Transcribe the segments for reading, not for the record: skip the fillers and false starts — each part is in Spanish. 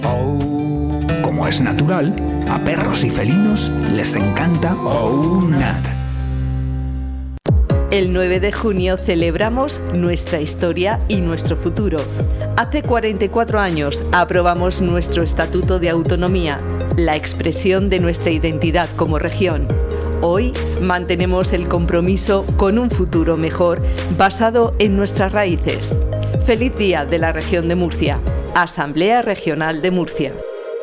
Como es natural, a perros y felinos les encanta OUNAT. El 9 de junio celebramos nuestra historia y nuestro futuro. Hace 44 años aprobamos nuestro Estatuto de Autonomía, la expresión de nuestra identidad como región. Hoy mantenemos el compromiso con un futuro mejor basado en nuestras raíces. Feliz Día de la Región de Murcia. Asamblea Regional de Murcia.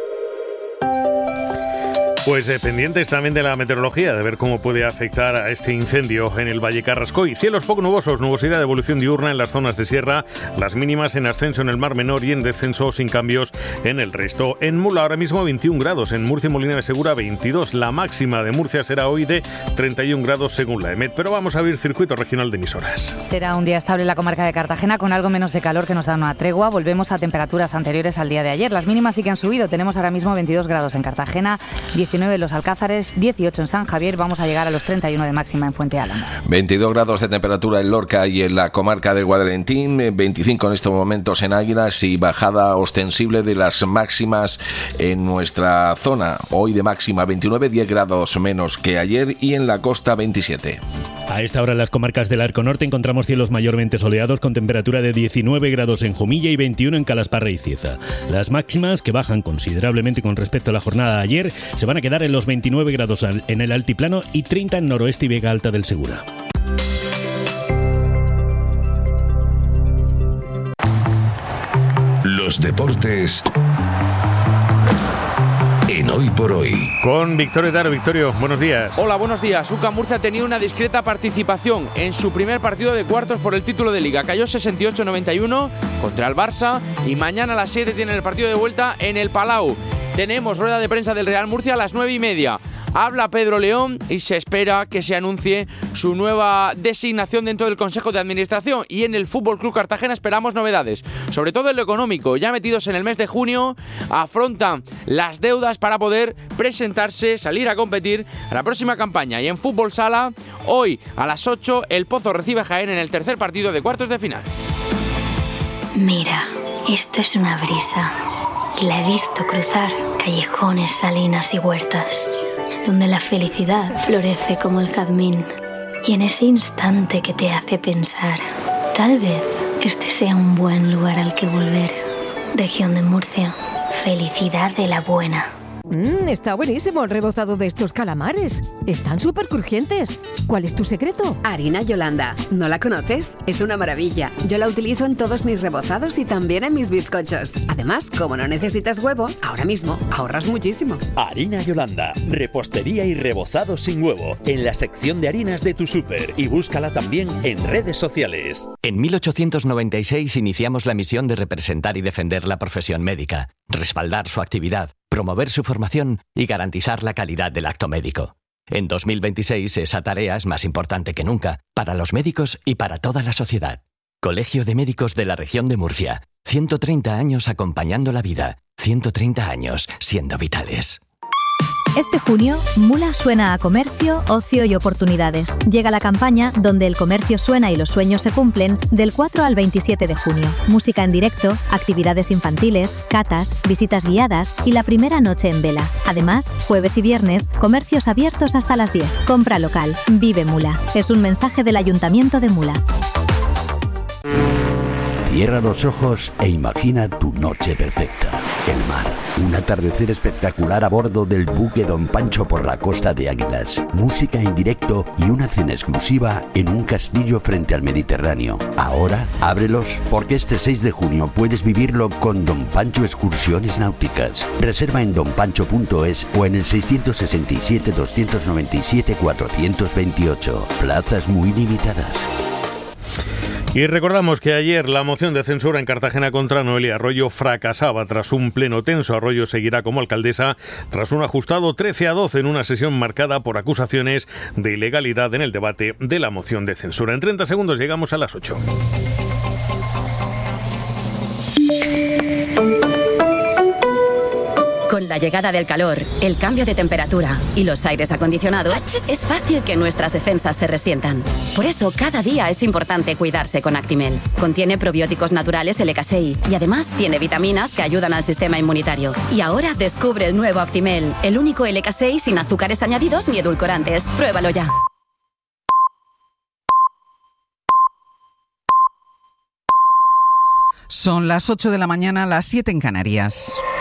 Pues pendientes también de la meteorología, de ver cómo puede afectar a este incendio en el Valle Carrascoy. Cielos poco nubosos, nubosidad de evolución diurna en las zonas de sierra, las mínimas en ascenso en el Mar Menor y en descenso sin cambios en el resto. En Mula ahora mismo 21 grados, en Murcia y Molina de Segura 22. La máxima de Murcia será hoy de 31 grados según la EMET. Pero vamos a abrir circuito regional de emisoras. Será un día estable en la comarca de Cartagena con algo menos de calor que nos da una tregua. Volvemos a temperaturas anteriores al día de ayer. Las mínimas sí que han subido. Tenemos ahora mismo 22 grados en Cartagena, 19 en Los Alcázares, 18 en San Javier, vamos a llegar a los 31 de máxima en Fuente Álamo. 22 grados de temperatura en Lorca y en la comarca del Guadalentín, 25 en estos momentos en Águilas y bajada ostensible de las máximas en nuestra zona. Hoy de máxima 29, 10 grados menos que ayer y en la costa 27. A esta hora en las comarcas del Arco Norte encontramos cielos mayormente soleados con temperatura de 19 grados en Jumilla y 21 en Calasparra y Cieza. Las máximas, que bajan considerablemente con respecto a la jornada de ayer, se van a quedar en los 29 grados en el altiplano y 30 en Noroeste y Vega Alta del Segura. Los deportes en Hoy por Hoy. Con Victorio Taro. Victorio, buenos días. Hola, buenos días. UCAM Murcia ha tenido una discreta participación en su primer partido de cuartos por el título de Liga. Cayó 68-91 contra el Barça y mañana a las 7 tiene el partido de vuelta en el Palau. Tenemos rueda de prensa del Real Murcia a las 9:30. Habla Pedro León y se espera que se anuncie su nueva designación dentro del Consejo de Administración. Y en el Fútbol Club Cartagena esperamos novedades, sobre todo en lo económico. Ya metidos en el mes de junio, afrontan las deudas para poder presentarse, salir a competir a la próxima campaña. Y en Fútbol Sala, hoy a las 8, el Pozo recibe a Jaén en el tercer partido de cuartos de final. Mira, esto es una brisa. Y la he visto cruzar callejones, salinas y huertas, donde la felicidad florece como el jazmín. Y en ese instante que te hace pensar, tal vez este sea un buen lugar al que volver. Región de Murcia, felicidad de la buena. Está buenísimo el rebozado de estos calamares. Están súper crujientes. ¿Cuál es tu secreto? Harina Yolanda. ¿No la conoces? Es una maravilla. Yo la utilizo en todos mis rebozados y también en mis bizcochos. Además, como no necesitas huevo, ahora mismo ahorras muchísimo. Harina Yolanda. Repostería y rebozado sin huevo. En la sección de harinas de tu súper. Y búscala también en redes sociales. En 1896 iniciamos la misión de representar y defender la profesión médica, respaldar su actividad, promover su formación y garantizar la calidad del acto médico. En 2026 esa tarea es más importante que nunca, para los médicos y para toda la sociedad. Colegio de Médicos de la Región de Murcia. 130 años acompañando la vida. 130 años siendo vitales. Este junio, Mula suena a comercio, ocio y oportunidades. Llega la campaña donde el comercio suena y los sueños se cumplen del 4 al 27 de junio. Música en directo, actividades infantiles, catas, visitas guiadas y la primera noche en vela. Además, jueves y viernes, comercios abiertos hasta las 10. Compra local. Vive Mula. Es un mensaje del Ayuntamiento de Mula. Cierra los ojos e imagina tu noche perfecta. El mar, un atardecer espectacular a bordo del buque Don Pancho por la costa de Águilas, música en directo y una cena exclusiva en un castillo frente al Mediterráneo. Ahora, ábrelos porque este 6 de junio puedes vivirlo con Don Pancho Excursiones Náuticas. Reserva en donpancho.es o en el 667 297 428. Plazas muy limitadas. Y recordamos que ayer la moción de censura en Cartagena contra Noelia Arroyo fracasaba tras un pleno tenso. Arroyo seguirá como alcaldesa tras un ajustado 13-12 en una sesión marcada por acusaciones de ilegalidad en el debate de la moción de censura. En 30 segundos llegamos a las 8. Con la llegada del calor, el cambio de temperatura y los aires acondicionados, es fácil que nuestras defensas se resientan. Por eso, cada día es importante cuidarse con Actimel. Contiene probióticos naturales LK6 y además tiene vitaminas que ayudan al sistema inmunitario. Y ahora descubre el nuevo Actimel, el único LK6 sin azúcares añadidos ni edulcorantes. Pruébalo ya. Son las 8 de la mañana, las 7 en Canarias.